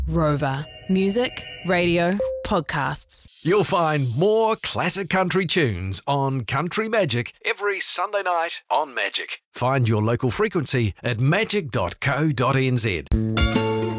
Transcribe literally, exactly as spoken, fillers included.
Rover. Music, radio, podcasts. You'll find more classic country tunes on Country Magic every Sunday night on Magic. Find your local frequency at magic dot co dot n z.